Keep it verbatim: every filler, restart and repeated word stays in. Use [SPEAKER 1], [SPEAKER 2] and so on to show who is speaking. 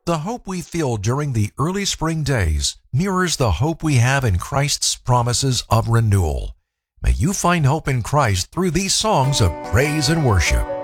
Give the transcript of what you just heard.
[SPEAKER 1] The hope we feel during the early spring days mirrors the hope we have in Christ's promises of renewal. May you find hope in Christ through these songs of praise and worship.